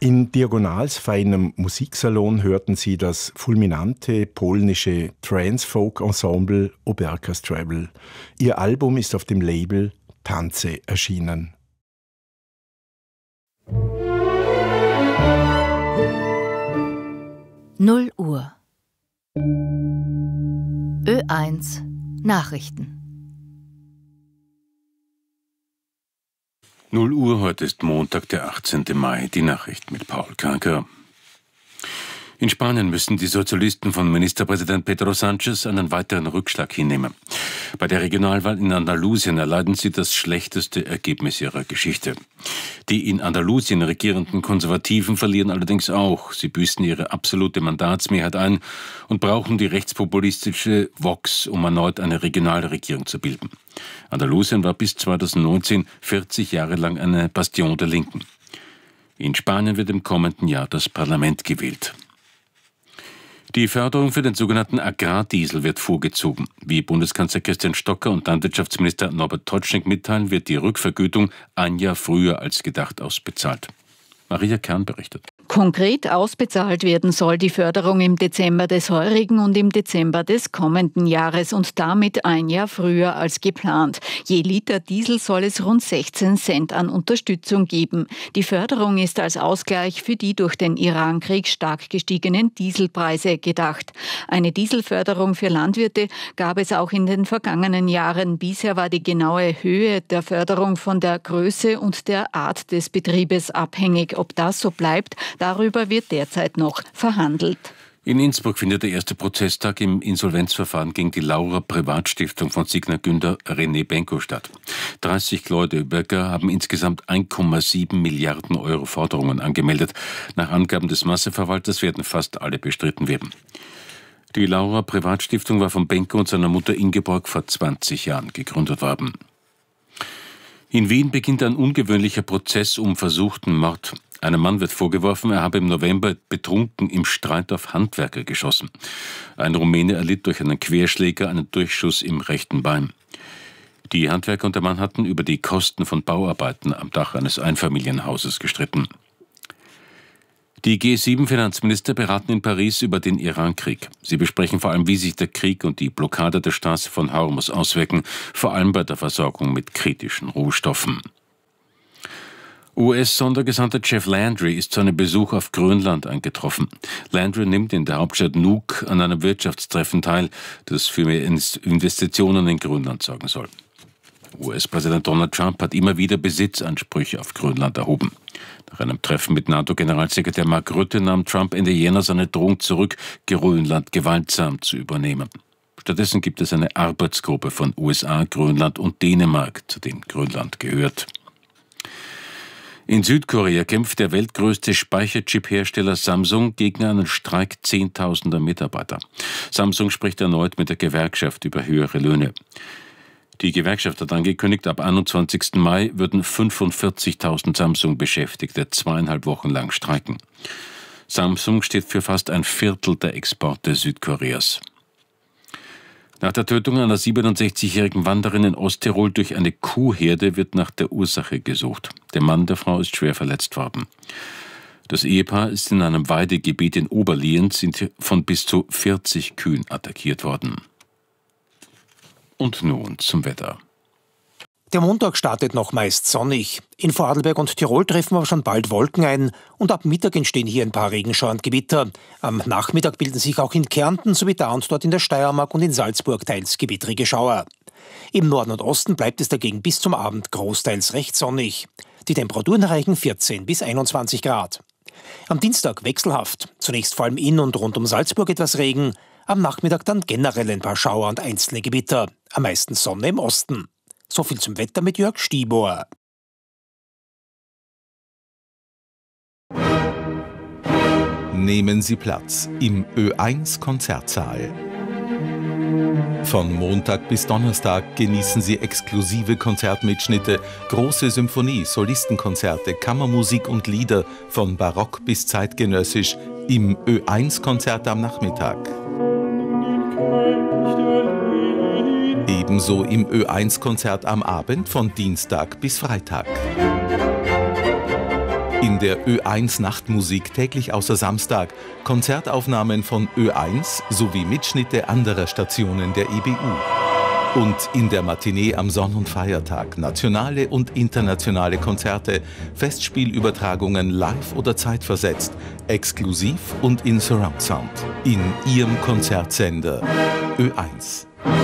In Diagonals feinem Musiksalon hörten Sie das fulminante polnische Trance-Folk-Ensemble Oberkas Travel. Ihr Album ist auf dem Label Tanze erschienen. Null Uhr. Ö1 Nachrichten. 0 Uhr, heute ist Montag, der 18. Mai, die Nachricht mit Paul Kanker. In Spanien müssen die Sozialisten von Ministerpräsident Pedro Sánchez einen weiteren Rückschlag hinnehmen. Bei der Regionalwahl in Andalusien erleiden sie das schlechteste Ergebnis ihrer Geschichte. Die in Andalusien regierenden Konservativen verlieren allerdings auch. Sie büßen ihre absolute Mandatsmehrheit ein und brauchen die rechtspopulistische Vox, um erneut eine regionale Regierung zu bilden. Andalusien war bis 2019 40 Jahre lang eine Bastion der Linken. In Spanien wird im kommenden Jahr das Parlament gewählt. Die Förderung für den sogenannten Agrardiesel wird vorgezogen. Wie Bundeskanzler Christian Stocker und Landwirtschaftsminister Norbert Totschnig mitteilen, wird die Rückvergütung ein Jahr früher als gedacht ausbezahlt. Maria Kern berichtet. Konkret ausbezahlt werden soll die Förderung im Dezember des heurigen und im Dezember des kommenden Jahres und damit ein Jahr früher als geplant. Je Liter Diesel soll es rund 16 Cent an Unterstützung geben. Die Förderung ist als Ausgleich für die durch den Irankrieg stark gestiegenen Dieselpreise gedacht. Eine Dieselförderung für Landwirte gab es auch in den vergangenen Jahren. Bisher war die genaue Höhe der Förderung von der Größe und der Art des Betriebes abhängig. Ob das so bleibt, darüber wird derzeit noch verhandelt. In Innsbruck findet der erste Prozesstag im Insolvenzverfahren gegen die Laura Privatstiftung von Signa-Gründer René Benko statt. 30 Gläubiger haben insgesamt 1,7 Milliarden Euro Forderungen angemeldet. Nach Angaben des Masseverwalters werden fast alle bestritten werden. Die Laura Privatstiftung war von Benko und seiner Mutter Ingeborg vor 20 Jahren gegründet worden. In Wien beginnt ein ungewöhnlicher Prozess um versuchten Mord. Einem Mann wird vorgeworfen, er habe im November betrunken im Streit auf Handwerker geschossen. Ein Rumäne erlitt durch einen Querschläger einen Durchschuss im rechten Bein. Die Handwerker und der Mann hatten über die Kosten von Bauarbeiten am Dach eines Einfamilienhauses gestritten. Die G7-Finanzminister beraten in Paris über den Irankrieg. Sie besprechen vor allem, wie sich der Krieg und die Blockade der Straße von Hormuz auswirken, vor allem bei der Versorgung mit kritischen Rohstoffen. US-Sondergesandter Jeff Landry ist zu einem Besuch auf Grönland eingetroffen. Landry nimmt in der Hauptstadt Nuuk an einem Wirtschaftstreffen teil, das für mehr Investitionen in Grönland sorgen soll. US-Präsident Donald Trump hat immer wieder Besitzansprüche auf Grönland erhoben. Nach einem Treffen mit NATO-Generalsekretär Mark Rutte nahm Trump Ende Jänner seine Drohung zurück, Grönland gewaltsam zu übernehmen. Stattdessen gibt es eine Arbeitsgruppe von USA, Grönland und Dänemark, zu dem Grönland gehört. In Südkorea kämpft der weltgrößte Speicherchip-Hersteller Samsung gegen einen Streik zehntausender Mitarbeiter. Samsung spricht erneut mit der Gewerkschaft über höhere Löhne. Die Gewerkschaft hat angekündigt, ab 21. Mai würden 45.000 Samsung-Beschäftigte 2,5 Wochen lang streiken. Samsung steht für fast ein Viertel der Exporte Südkoreas. Nach der Tötung einer 67-jährigen Wanderin in Osttirol durch eine Kuhherde wird nach der Ursache gesucht. Der Mann der Frau ist schwer verletzt worden. Das Ehepaar ist in einem Weidegebiet in Oberlienz von bis zu 40 Kühen attackiert worden. Und nun zum Wetter. Der Montag startet noch meist sonnig. In Vorarlberg und Tirol treffen aber schon bald Wolken ein und ab Mittag entstehen hier ein paar Regenschauer und Gewitter. Am Nachmittag bilden sich auch in Kärnten sowie da und dort in der Steiermark und in Salzburg teils gewittrige Schauer. Im Norden und Osten bleibt es dagegen bis zum Abend großteils recht sonnig. Die Temperaturen erreichen 14 bis 21 Grad. Am Dienstag wechselhaft. Zunächst vor allem in und rund um Salzburg etwas Regen. Am Nachmittag dann generell ein paar Schauer und einzelne Gewitter. Am meisten Sonne im Osten. So viel zum Wetter mit Jörg Stieber. Nehmen Sie Platz im Ö1 Konzertsaal. Von Montag bis Donnerstag genießen Sie exklusive Konzertmitschnitte, große Symphonie, Solistenkonzerte, Kammermusik und Lieder von Barock bis zeitgenössisch im Ö1 Konzert am Nachmittag. Ebenso im Ö1 Konzert am Abend von Dienstag bis Freitag. In der Ö1 Nachtmusik täglich außer Samstag Konzertaufnahmen von Ö1 sowie Mitschnitte anderer Stationen der EBU. Und in der Matinee am Sonn- und Feiertag nationale und internationale Konzerte, Festspielübertragungen live oder zeitversetzt, exklusiv und in Surround Sound. In Ihrem Konzertsender Ö1.